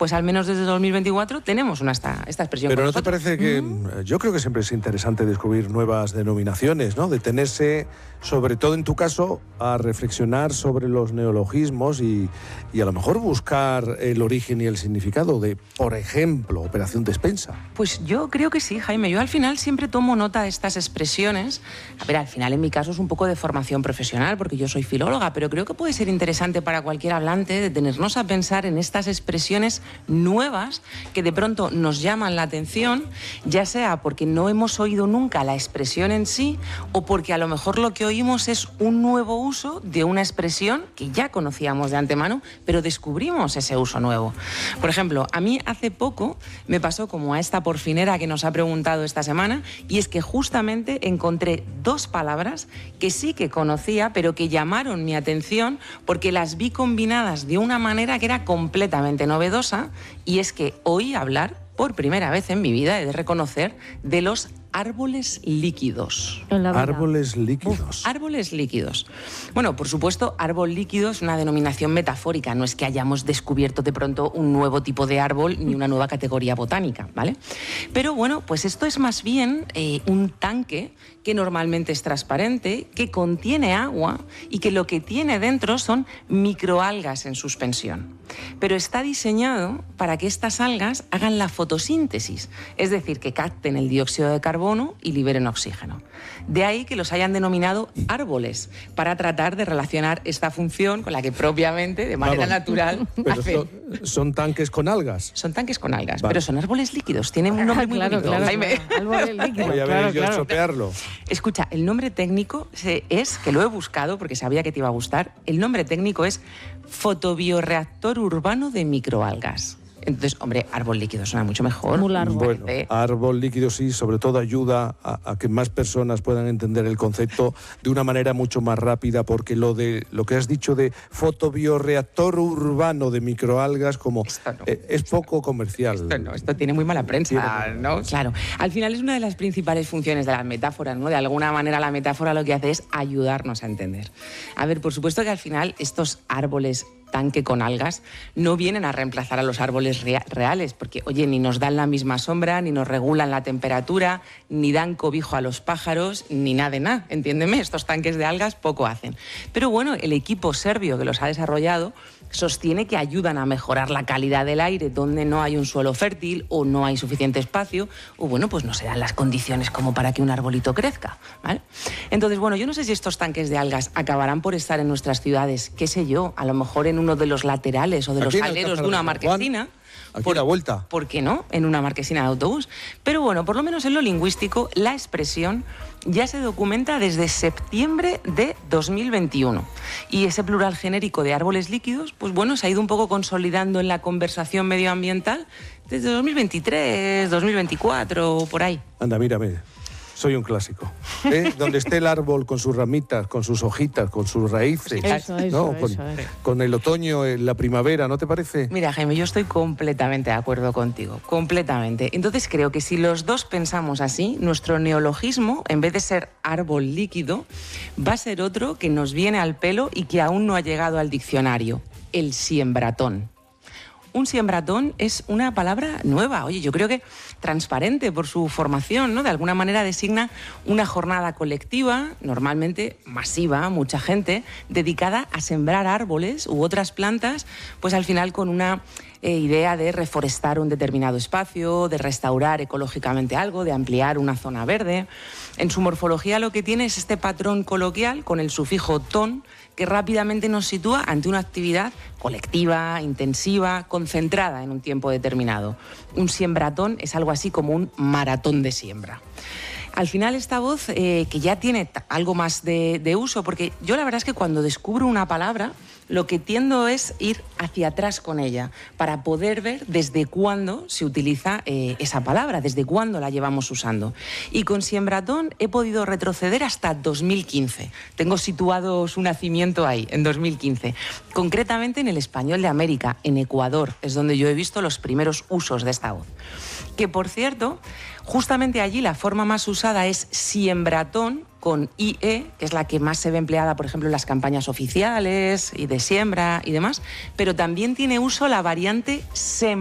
pues al menos desde 2024 tenemos esta expresión. Pero ¿no te parece que yo creo que siempre es interesante descubrir nuevas denominaciones, ¿no? Detenerse, sobre todo en tu caso, a reflexionar sobre los neologismos y a lo mejor buscar el origen y el significado de, por ejemplo, Operación Despensa? Pues yo creo que sí, Jaime. Yo al final siempre tomo nota de estas expresiones. A ver, al final en mi caso es un poco de formación profesional, porque yo soy filóloga, pero creo que puede ser interesante para cualquier hablante detenernos a pensar en estas expresiones nuevas que de pronto nos llaman la atención, ya sea porque no hemos oído nunca la expresión en sí o porque a lo mejor lo que oímos es un nuevo uso de una expresión que ya conocíamos de antemano, pero descubrimos ese uso nuevo. Por ejemplo, a mí hace poco me pasó como a esta porfinera que nos ha preguntado esta semana, y es que justamente encontré dos palabras que sí que conocía, pero que llamaron mi atención porque las vi combinadas de una manera que era completamente novedosa, y es que oí hablar por primera vez en mi vida, he de reconocer, de los árboles líquidos. Árboles líquidos. Árboles líquidos. Bueno, por supuesto, árbol líquido es una denominación metafórica, no es que hayamos descubierto de pronto un nuevo tipo de árbol ni una nueva categoría botánica, ¿vale? Pero bueno, pues esto es más bien un tanque que normalmente es transparente, que contiene agua y que lo que tiene dentro son microalgas en suspensión. Pero está diseñado para que estas algas hagan la fotosíntesis, es decir, que capten el dióxido de carbono y liberen oxígeno. De ahí que los hayan denominado árboles, para tratar de relacionar esta función con la que propiamente, de manera natural, pero son tanques con algas. Son tanques con algas, pero son árboles líquidos. Tienen un nombre muy bonito. Jaime. Árboles líquidos. Voy a ver yo estropearlo. Escucha, el nombre técnico es, que lo he buscado porque sabía que te iba a gustar, el nombre técnico es fotobioreactor urbano de microalgas. Entonces, hombre, árbol líquido suena mucho mejor. Muy largo. Bueno, árbol líquido sí, sobre todo ayuda a que más personas puedan entender el concepto de una manera mucho más rápida, porque lo que has dicho de fotobioreactor urbano de microalgas es poco comercial. Esto tiene muy mala prensa, ¿no? Claro. Al final es una de las principales funciones de las metáforas, ¿no? De alguna manera la metáfora lo que hace es ayudarnos a entender. A ver, por supuesto que al final estos árboles tanque con algas no vienen a reemplazar a los árboles reales, porque, oye, ni nos dan la misma sombra, ni nos regulan la temperatura, ni dan cobijo a los pájaros, ni nada de nada, entiéndeme, estos tanques de algas poco hacen. Pero bueno, el equipo serbio que los ha desarrollado sostiene que ayudan a mejorar la calidad del aire donde no hay un suelo fértil o no hay suficiente espacio, o bueno, pues no se dan las condiciones como para que un arbolito crezca, ¿vale? Entonces, bueno, yo no sé si estos tanques de algas acabarán por estar en nuestras ciudades, qué sé yo, a lo mejor en uno de los laterales o de los aleros de una marquesina. Aquí a la vuelta. ¿Por qué no? En una marquesina de autobús. Pero bueno, por lo menos en lo lingüístico, la expresión ya se documenta desde septiembre de 2021. Y ese plural genérico de árboles líquidos, pues bueno, se ha ido un poco consolidando en la conversación medioambiental desde 2023, 2024, por ahí. Anda, mírame. Soy un clásico. Donde esté el árbol con sus ramitas, con sus hojitas, con sus raíces. Con el otoño, la primavera, ¿no te parece? Mira, Jaime, yo estoy completamente de acuerdo contigo. Completamente. Entonces creo que si los dos pensamos así, nuestro neologismo, en vez de ser árbol líquido, va a ser otro que nos viene al pelo y que aún no ha llegado al diccionario: el siembratón. Un siembratón es una palabra nueva, oye, yo creo que transparente por su formación, ¿no? De alguna manera designa una jornada colectiva, normalmente masiva, mucha gente, dedicada a sembrar árboles u otras plantas, pues al final con una idea de reforestar un determinado espacio, de restaurar ecológicamente algo, de ampliar una zona verde. En su morfología lo que tiene es este patrón coloquial con el sufijo tón, que rápidamente nos sitúa ante una actividad colectiva, intensiva, concentrada en un tiempo determinado. Un siembratón es algo así como un maratón de siembra. Al final esta voz, que ya tiene algo más de uso, porque yo la verdad es que cuando descubro una palabra, lo que tiendo es ir hacia atrás con ella, para poder ver desde cuándo se utiliza esa palabra, desde cuándo la llevamos usando. Y con siembratón he podido retroceder hasta 2015. Tengo situado su nacimiento ahí, en 2015. Concretamente en el Español de América, en Ecuador, es donde yo he visto los primeros usos de esta voz. Que, por cierto, justamente allí la forma más usada es siembratón, con IE, que es la que más se ve empleada, por ejemplo, en las campañas oficiales y de siembra y demás, pero también tiene uso la variante sem.